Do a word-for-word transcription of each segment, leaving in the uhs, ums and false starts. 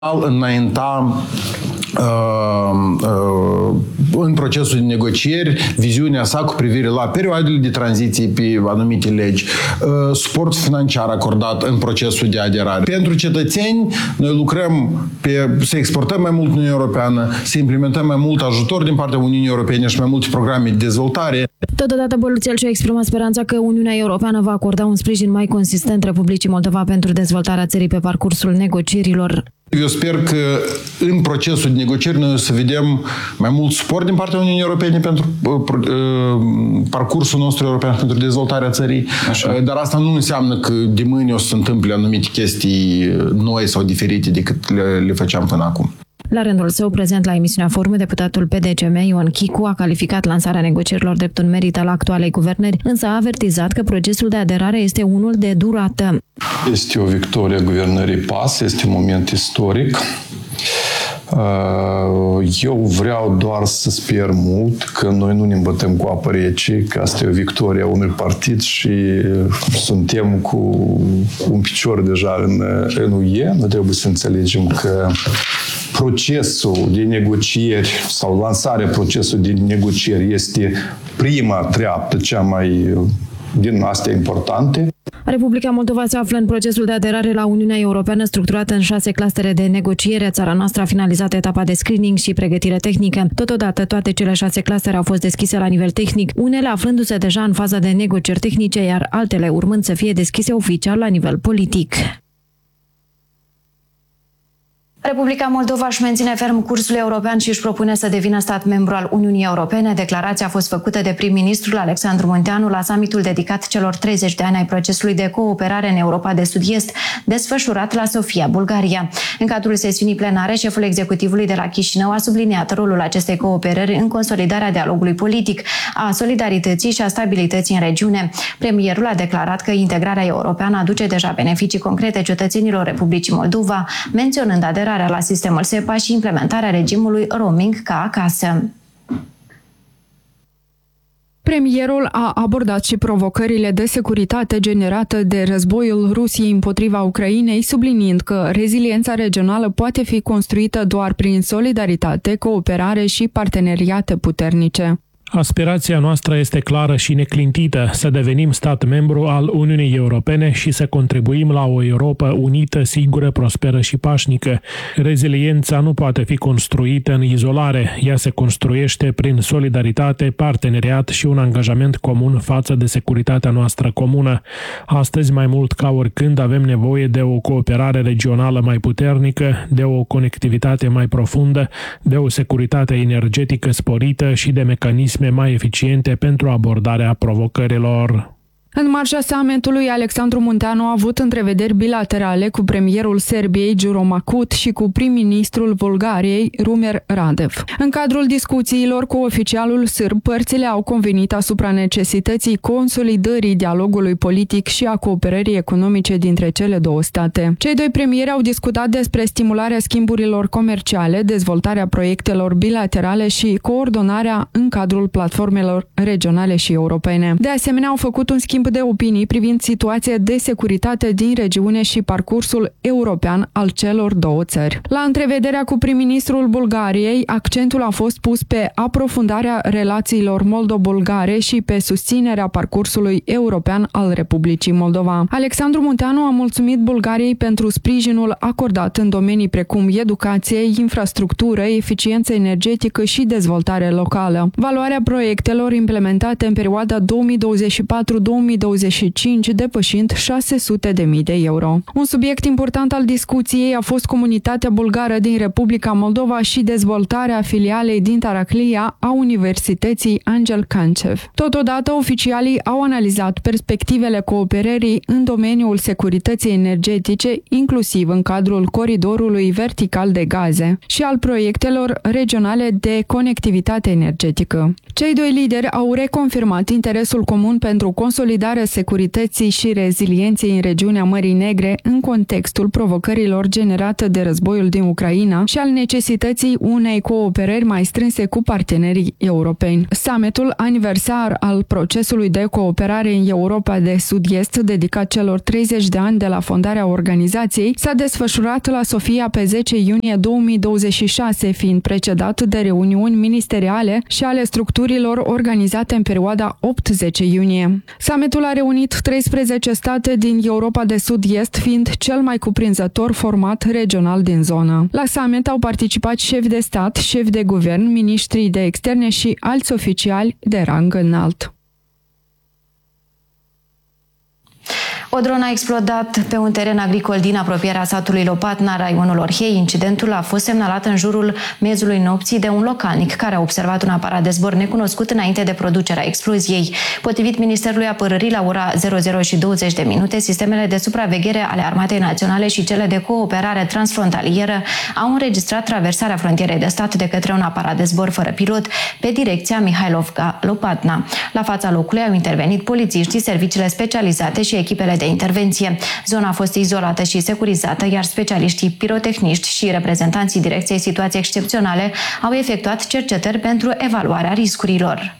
înainta uh, uh, în procesul de negocieri viziunea sa cu privire la perioadele de tranziție pe anumite legi, uh, suport financiar acordat în procesul de aderare. Pentru cetățeni, noi lucrăm pe, să exportăm mai mult Uniunea Europeană, să implementăm mai mult ajutor din partea Uniunii Europene și mai multe programe de dezvoltare. Totodată, Băluțel și-a exprimat speranța că Uniunea Europeană va acorda un sprijin mai consistent Republicii Moldova pentru dezvoltarea țării pe parcursul negocierilor. Eu sper că în procesul de negocieri noi o să vedem mai mult suport din partea Uniunii Europene pentru uh, parcursul nostru european, pentru dezvoltarea țării. Așa. Dar asta nu înseamnă că de mâine o să se întâmple anumite chestii noi sau diferite decât le, le făceam până acum. La rândul său, prezent la emisiunea Forum, deputatul P D C M Ion Chicu a calificat lansarea negocierilor drept un merit al actualei guvernări, însă a avertizat că procesul de aderare este unul de durată. Este o victorie a guvernării P A S, este un moment istoric. Eu vreau doar să sper mult că noi nu ne îmbătăm cu apă rece, că asta e o victorie a unui partid și suntem cu un picior deja în, în U E. Noi trebuie să înțelegem că procesul de negocieri sau lansarea procesului de negocieri este prima treaptă, cea mai din astea importante. Republica Moldova se află în procesul de aderare la Uniunea Europeană, structurată în șase clustere de negociere. Țara noastră a finalizat etapa de screening și pregătire tehnică. Totodată, toate cele șase clustere au fost deschise la nivel tehnic, unele aflându-se deja în faza de negocieri tehnice, iar altele urmând să fie deschise oficial la nivel politic. Republica Moldova își menține ferm cursul european și își propune să devină stat membru al Uniunii Europene. Declarația a fost făcută de prim-ministrul Alexandru Munteanu la summitul dedicat celor treizeci de ani ai procesului de cooperare în Europa de Sud-Est, desfășurat la Sofia, Bulgaria. În cadrul sesiunii plenare, șeful executivului de la Chișinău a subliniat rolul acestei cooperări în consolidarea dialogului politic, a solidarității și a stabilității în regiune. Premierul a declarat că integrarea europeană aduce deja beneficii concrete cetățenilor Republicii Moldova, menționând aderarea la sistemul SEPA și implementarea regimului roaming ca acasă. Premierul a abordat și provocările de securitate generate de războiul Rusiei împotriva Ucrainei, subliniind că reziliența regională poate fi construită doar prin solidaritate, cooperare și parteneriate puternice. Aspirația noastră este clară și neclintită, să devenim stat membru al Uniunii Europene și să contribuim la o Europă unită, sigură, prosperă și pașnică. Reziliența nu poate fi construită în izolare, ea se construiește prin solidaritate, parteneriat și un angajament comun față de securitatea noastră comună. Astăzi, mai mult ca oricând, avem nevoie de o cooperare regională mai puternică, de o conectivitate mai profundă, de o securitate energetică sporită și de mecanisme mai eficiente pentru abordarea provocărilor. În marja summitului, Alexandru Munteanu a avut întrevederi bilaterale cu premierul Serbiei, Đuro Macut, și cu prim-ministrul Bulgariei, Rumer Radev. În cadrul discuțiilor cu oficialul sârb, părțile au convenit asupra necesității consolidării dialogului politic și a cooperării economice dintre cele două state. Cei doi premieri au discutat despre stimularea schimburilor comerciale, dezvoltarea proiectelor bilaterale și coordonarea în cadrul platformelor regionale și europene. De asemenea, au făcut un schimb de opinii privind situația de securitate din regiune și parcursul european al celor două țări. La întrevederea cu prim-ministrul Bulgariei, accentul a fost pus pe aprofundarea relațiilor moldo-bulgare și pe susținerea parcursului european al Republicii Moldova. Alexandru Munteanu a mulțumit Bulgariei pentru sprijinul acordat în domenii precum educație, infrastructură, eficiență energetică și dezvoltare locală. Valoarea proiectelor implementate în perioada două mii douăzeci și patru două mii douăzeci și cinci depășind șase sute de mii de euro. Un subiect important al discuției a fost comunitatea bulgară din Republica Moldova și dezvoltarea filialei din Taraclia a Universității Angel Cancev. Totodată, oficialii au analizat perspectivele cooperării în domeniul securității energetice, inclusiv în cadrul coridorului vertical de gaze și al proiectelor regionale de conectivitate energetică. Cei doi lideri au reconfirmat interesul comun pentru consolidarea consolidarea securității și rezilienței în regiunea Mării Negre în contextul provocărilor generate de războiul din Ucraina și al necesității unei cooperări mai strânse cu partenerii europeni. Summitul aniversar al procesului de cooperare în Europa de Sud-Est, dedicat celor treizeci de ani de la fondarea organizației, s-a desfășurat la Sofia pe zece iunie două mii douăzeci și șase, fiind precedat de reuniuni ministeriale și ale structurilor organizate în perioada opt-zece iunie. Summitul a reunit treisprezece state din Europa de Sud-Est, fiind cel mai cuprinzător format regional din zonă. La summit au participat șefi de stat, șefi de guvern, miniștrii de externe și alți oficiali de rang înalt. O dronă a explodat pe un teren agricol din apropierea satului Lopatna, raionul Orhei. Incidentul a fost semnalat în jurul miezului nopții de un localnic care a observat un aparat de zbor necunoscut înainte de producerea exploziei. Potrivit Ministerului Apărării, la ora zero zero și douăzeci de minute, sistemele de supraveghere ale Armatei Naționale și cele de cooperare transfrontalieră au înregistrat traversarea frontierei de stat de către un aparat de zbor fără pilot pe direcția Mihailovka-Lopatna. La fața locului au intervenit polițiștii, serviciile specializate și echipele de intervenție. Zona a fost izolată și securizată, iar specialiștii pirotehniști și reprezentanții Direcției Situații Excepționale au efectuat cercetări pentru evaluarea riscurilor.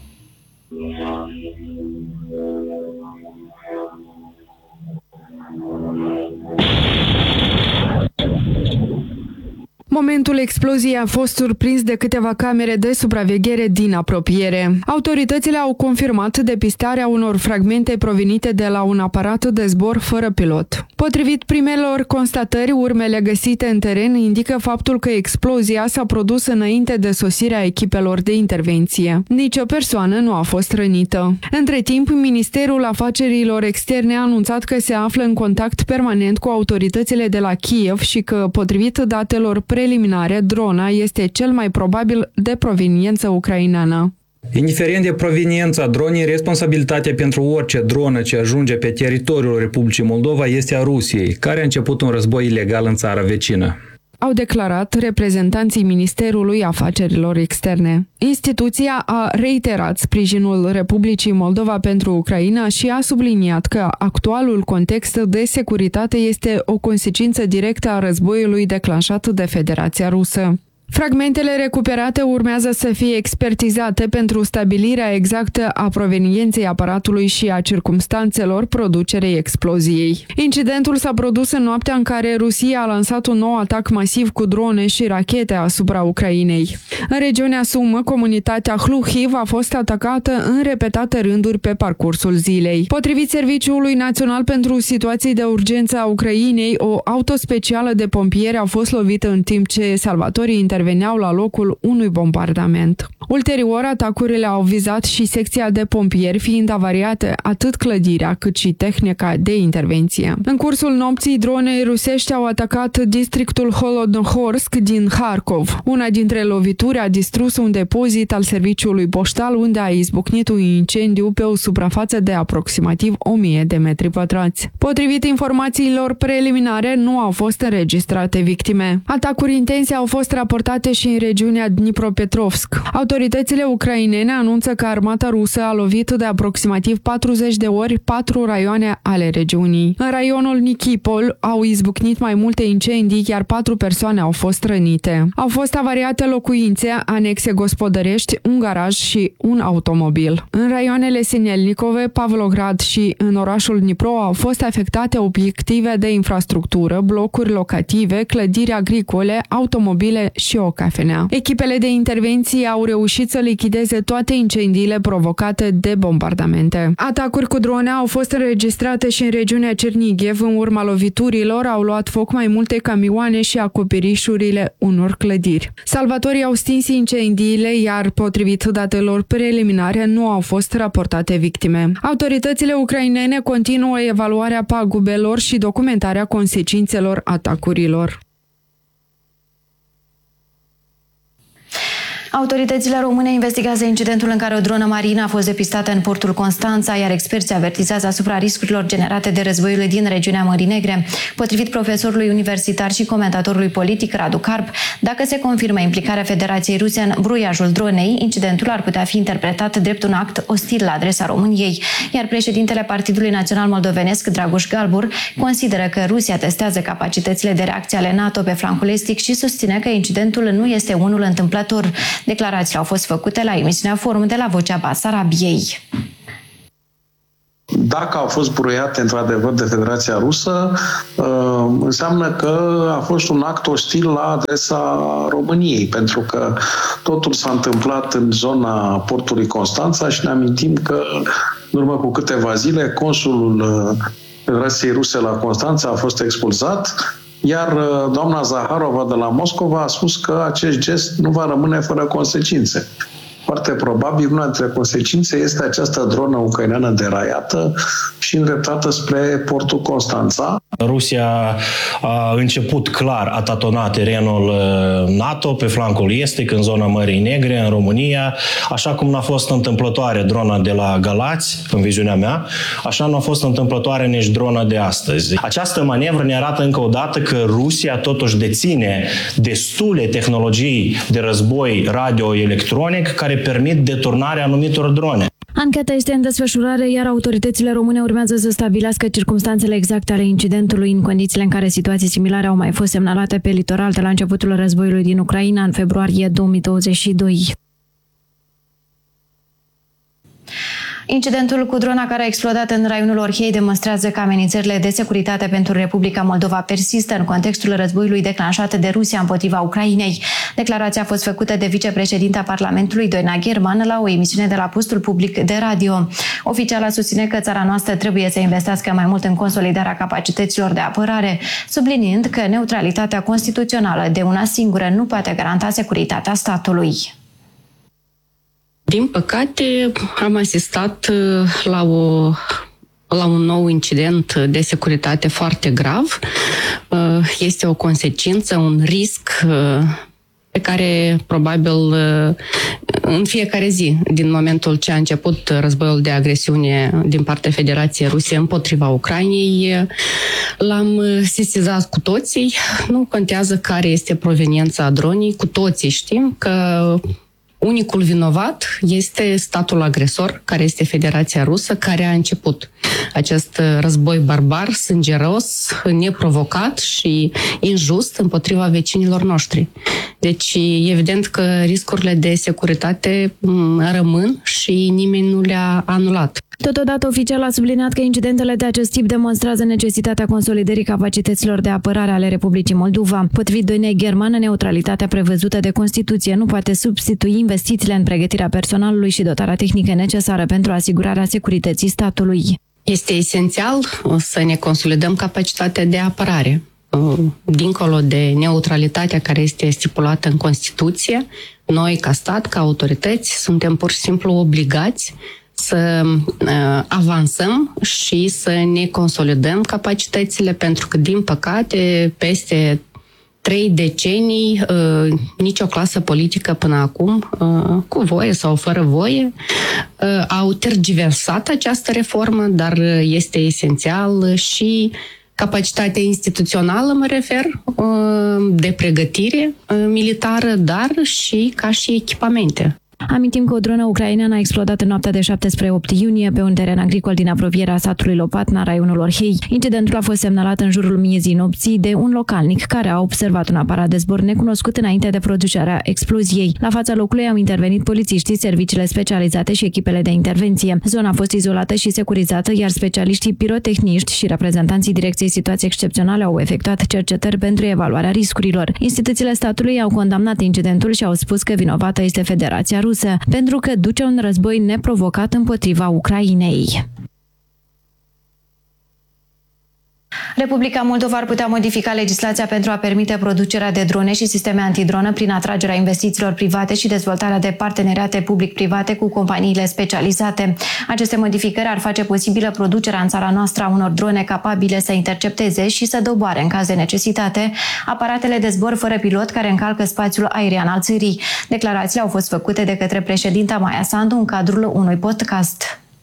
Momentul exploziei a fost surprins de câteva camere de supraveghere din apropiere. Autoritățile au confirmat depistarea unor fragmente provenite de la un aparat de zbor fără pilot. Potrivit primelor constatări, urmele găsite în teren indică faptul că explozia s-a produs înainte de sosirea echipelor de intervenție. Nici o persoană nu a fost rănită. Între timp, Ministerul Afacerilor Externe a anunțat că se află în contact permanent cu autoritățile de la Kiev și că, potrivit datelor preliminare, drona este cel mai probabil de proveniență ucraineană. Indiferent de proveniența dronei, responsabilitatea pentru orice dronă ce ajunge pe teritoriul Republicii Moldova este a Rusiei, care a început un război ilegal în țara vecină, au declarat reprezentanții Ministerului Afacerilor Externe. Instituția a reiterat sprijinul Republicii Moldova pentru Ucraina și a subliniat că actualul context de securitate este o consecință directă a războiului declanșat de Federația Rusă. Fragmentele recuperate urmează să fie expertizate pentru stabilirea exactă a provenienței aparatului și a circumstanțelor producerei exploziei. Incidentul s-a produs în noaptea în care Rusia a lansat un nou atac masiv cu drone și rachete asupra Ucrainei. În regiunea Sumă, comunitatea Hluhiv a fost atacată în repetate rânduri pe parcursul zilei. Potrivit Serviciului Național pentru Situații de Urgență a Ucrainei, o auto specială de pompieri a fost lovită în timp ce salvatorii interveneau la locul unui bombardament. Ulterior, atacurile au vizat și secția de pompieri, fiind avariate atât clădirea cât și tehnica de intervenție. În cursul nopții, dronei rusești au atacat districtul Holodnohorsk din Harkov. Una dintre lovituri a distrus un depozit al serviciului poștal, unde a izbucnit un incendiu pe o suprafață de aproximativ o mie de metri pătrați. Potrivit informațiilor preliminare, nu au fost înregistrate victime. Atacuri intense au fost raportate și în regiunea Dnipropetrovsk. Autoritățile ucrainene anunță că armata rusă a lovit de aproximativ patruzeci de ori patru raioane ale regiunii. În raionul Nikipol au izbucnit mai multe incendii, iar patru persoane au fost rănite. Au fost avariate locuințe, anexe gospodărești, un garaj și un automobil. În raioanele Sinelnikove, Pavlograd și în orașul Dnipro au fost afectate obiective de infrastructură, blocuri locative, clădiri agricole, automobile și o cafenea. Echipele de intervenție au reușit să lichideze toate incendiile provocate de bombardamente. Atacuri cu drone au fost înregistrate și în regiunea Cernichev. În urma loviturilor au luat foc mai multe camioane și acoperișurile unor clădiri. Salvatorii au stins incendiile, iar potrivit datelor preliminare nu au fost raportate victime. Autoritățile ucrainene continuă evaluarea pagubelor și documentarea consecințelor atacurilor. Autoritățile române investigează incidentul în care o dronă marină a fost depistată în portul Constanța, iar experții avertizează asupra riscurilor generate de războiul din regiunea Mării Negre. Potrivit profesorului universitar și comentatorului politic Radu Carp, dacă se confirmă implicarea Federației Ruse în bruiajul dronei, incidentul ar putea fi interpretat drept un act ostil la adresa României, iar președintele Partidului Național Moldovenesc, Dragoș Galbur, consideră că Rusia testează capacitățile de reacție ale NATO pe flancul estic și susține că incidentul nu este unul întâmplător. Declarațiile au fost făcute la emisiunea Forum de la Vocea Basarabiei. Dacă au fost bruiate într-adevăr de Federația Rusă, înseamnă că a fost un act ostil la adresa României, pentru că totul s-a întâmplat în zona portului Constanța și ne amintim că în urmă cu câteva zile consulul Federației Ruse la Constanța a fost expulzat, iar doamna Zaharova de la Moscova a spus că acest gest nu va rămâne fără consecințe. Foarte probabil una dintre consecințe este această dronă ucraineană deraiată și îndreptată spre portul Constanța. Rusia a început clar a tatona terenul NATO pe flancul estic, în zona Mării Negre, în România, așa cum n-a fost întâmplătoare drona de la Galați, în viziunea mea, așa nu a fost întâmplătoare nici drona de astăzi. Această manevră ne arată încă o dată că Rusia totuși deține destule tehnologii de război radioelectronic care permit deturnarea anumitor drone. Ancheta este în desfășurare, iar autoritățile române urmează să stabilească circumstanțele exacte ale incidentului în condițiile în care situații similare au mai fost semnalate pe litoral de la începutul războiului din Ucraina în februarie două mii douăzeci și doi. Incidentul cu drona care a explodat în raionul Orhei demonstrează că amenințările de securitate pentru Republica Moldova persistă în contextul războiului declanșat de Rusia împotriva Ucrainei. Declarația a fost făcută de vicepreședinta Parlamentului, Doina German, la o emisiune de la postul public de radio. Oficiala susține că țara noastră trebuie să investească mai mult în consolidarea capacităților de apărare, subliniind că neutralitatea constituțională de una singură nu poate garanta securitatea statului. Din păcate, am asistat la, o, la un nou incident de securitate foarte grav. Este o consecință, un risc pe care probabil în fiecare zi, din momentul ce a început războiul de agresiune din partea Federației Ruse împotriva Ucrainei, l-am sesizat cu toții. Nu contează care este proveniența dronii, cu toții știm că unicul vinovat este statul agresor, care este Federația Rusă, care a început acest război barbar, sângeros, neprovocat și injust împotriva vecinilor noștri. Deci, evident că riscurile de securitate rămân și nimeni nu le-a anulat. Totodată, oficial a subliniat că incidentele de acest tip demonstrează necesitatea consolidării capacităților de apărare ale Republicii Moldova. Potrivit Doinei German, neutralitatea prevăzută de Constituție nu poate substitui investițiile în pregătirea personalului și dotarea tehnică necesară pentru asigurarea securității statului. Este esențial să ne consolidăm capacitatea de apărare. Dincolo de neutralitatea care este stipulată în Constituție, noi, ca stat, ca autorități, suntem pur și simplu obligați să uh, avansăm și să ne consolidăm capacitățile, pentru că, din păcate, peste trei decenii, uh, nicio clasă politică până acum, uh, cu voie sau fără voie, uh, au tergiversat această reformă, dar este esențial și capacitatea instituțională, mă refer, uh, de pregătire uh, militară, dar și ca și echipamente. Amintim că o dronă ucraineană a explodat în noaptea de șapte spre opt iunie pe un teren agricol din apropierea satului Lopatna, raionul Orhei. Incidentul a fost semnalat în jurul miezii nopții de un localnic care a observat un aparat de zbor necunoscut înainte de producerea exploziei. La fața locului au intervenit polițiștii, serviciile specializate și echipele de intervenție. Zona a fost izolată și securizată, iar specialiștii pirotehniști și reprezentanții Direcției Situații Excepționale au efectuat cercetări pentru evaluarea riscurilor. Instituțiile statului au condamnat incidentul și au spus că vinovată este Federația Rusă, pentru că duce un război neprovocat împotriva Ucrainei. Republica Moldova ar putea modifica legislația pentru a permite producerea de drone și sisteme antidronă prin atragerea investițiilor private și dezvoltarea de parteneriate public-private cu companiile specializate. Aceste modificări ar face posibilă producerea în țara noastră a unor drone capabile să intercepteze și să doboare, în caz de necesitate, aparatele de zbor fără pilot care încalcă spațiul aerian al țării. Declarațiile au fost făcute de către președinta Maia Sandu în cadrul unui podcast.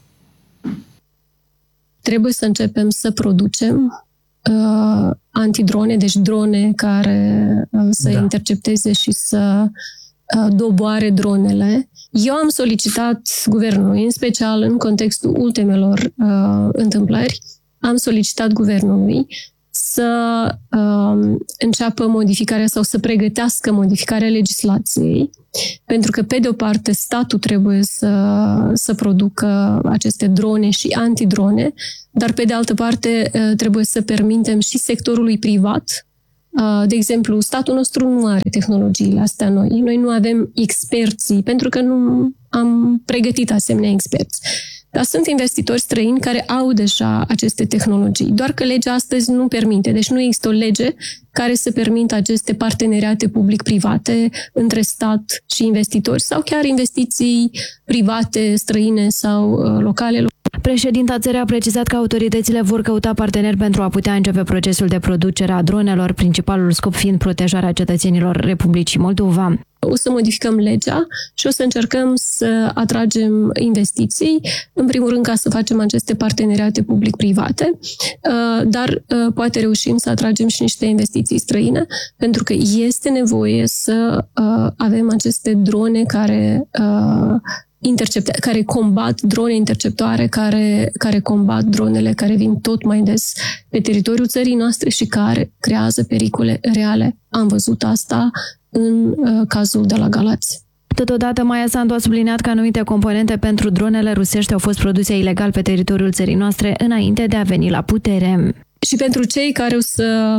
Trebuie să începem să producem uh, antidrone, deci drone care uh, să da. intercepteze și să uh, doboare dronele. Eu am solicitat guvernului, în special în contextul ultimelor uh, întâmplări, am solicitat guvernului să uh, înceapă modificarea sau să pregătească modificarea legislației, pentru că, pe de o parte, statul trebuie să, să producă aceste drone și antidrone, dar, pe de altă parte, uh, trebuie să permitem și sectorului privat. Uh, de exemplu, statul nostru nu are tehnologiile astea noi. Noi nu avem experții, pentru că nu am pregătit asemenea experți. Dar sunt investitori străini care au deja aceste tehnologii, doar că legea astăzi nu permite. Deci nu există o lege care să permită aceste parteneriate public-private între stat și investitori sau chiar investiții private, străine sau uh, locale. Președinta țării a precizat că autoritățile vor căuta parteneri pentru a putea începe procesul de producere a dronelor, principalul scop fiind protejarea cetățenilor Republicii Moldova. O să modificăm legea și o să încercăm să atragem investiții, în primul rând ca să facem aceste parteneriate public-private, dar poate reușim să atragem și niște investiții străine, pentru că este nevoie să avem aceste drone care intercepte, care combat drone interceptoare, care, care combat dronele care vin tot mai des pe teritoriul țării noastre și care creează pericole reale. Am văzut asta în uh, cazul de la Galați. Totodată, Maia Sandu a subliniat că anumite componente pentru dronele rusești au fost produse ilegal pe teritoriul țării noastre înainte de a veni la putere. Și pentru cei care o să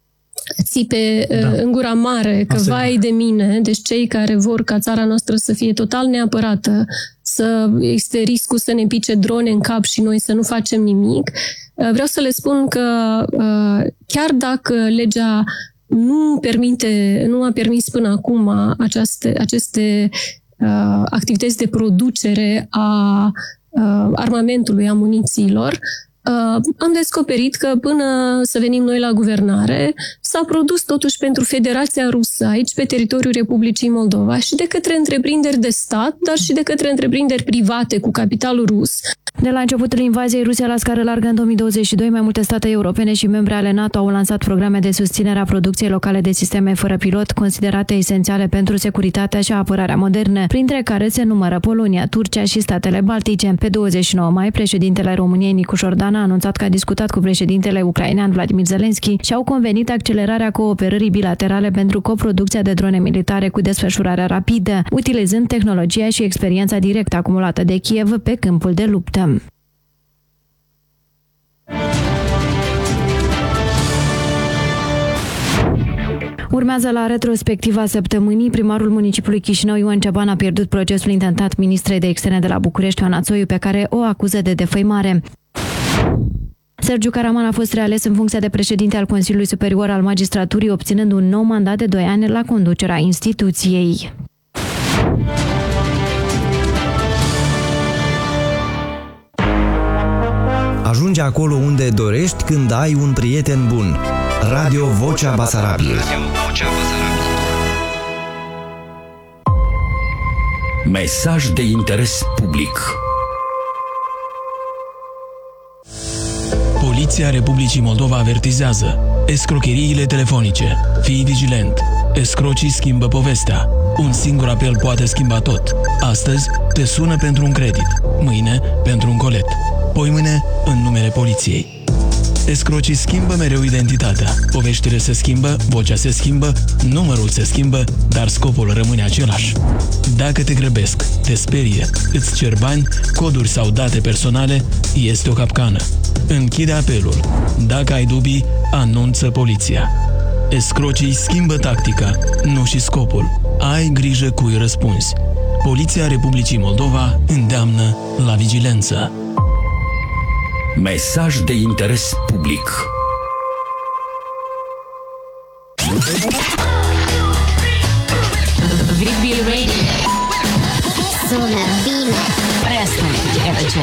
țipe da. în gura mare că Asta vai de mine, deci cei care vor ca țara noastră să fie total neapărată, să existe riscul să ne pice drone în cap și noi să nu facem nimic, vreau să le spun că chiar dacă legea nu permite, nu a permis până acum aceste, aceste uh, activități de producere a uh, armamentului, a munițiilor, Uh, am descoperit că până să venim noi la guvernare s-a produs totuși pentru Federația Rusă aici pe teritoriul Republicii Moldova și de către întreprinderi de stat, dar și de către întreprinderi private cu capitalul rus. De la începutul invaziei Rusia la scară largă în două mii douăzeci și doi, mai multe state europene și membre ale NATO au lansat programe de susținere a producției locale de sisteme fără pilot, considerate esențiale pentru securitatea și apărarea moderne, printre care se numără Polonia, Turcia și statele Baltice. Pe douăzeci și nouă mai, președintele României, Nicu Șordan, a anunțat că a discutat cu președintele ucrainean Vladimir Zelensky și au convenit accelerarea cooperării bilaterale pentru coproducția de drone militare cu desfășurare rapidă, utilizând tehnologia și experiența directă acumulată de Kiev pe câmpul de luptă. Urmează la retrospectiva săptămânii. Primarul municipiului Chișinău, Ioan Ceban, a pierdut procesul intentat ministrei de externe de la București, Oana Țoiu, pe care o acuză de defăimare. Sergiu Caraman a fost reales în funcția de președinte al Consiliului Superior al Magistraturii, obținând un nou mandat de doi ani la conducerea instituției. Ajunge acolo unde dorești când ai un prieten bun. Radio Vocea Basarabiei. Mesaj de interes public. Poliția Republicii Moldova avertizează: escrocheriile telefonice. Fii vigilent. Escrocii schimbă povestea. Un singur apel poate schimba tot. Astăzi te sună pentru un credit, mâine pentru un colet, poimâine în numele poliției. Escrocii schimbă mereu identitatea. Poveștile se schimbă, vocea se schimbă, numărul se schimbă, dar scopul rămâne același. Dacă te grăbesc, te sperie, îți cer bani, coduri sau date personale, este o capcană. Închide apelul. Dacă ai dubii, anunță poliția. Escrocii schimbă tactica, nu și scopul. Ai grijă cui răspunzi. Poliția Republicii Moldova îndeamnă la vigilență. Mesaj de interes public. Vribbil Radio. Sună bine. Presley,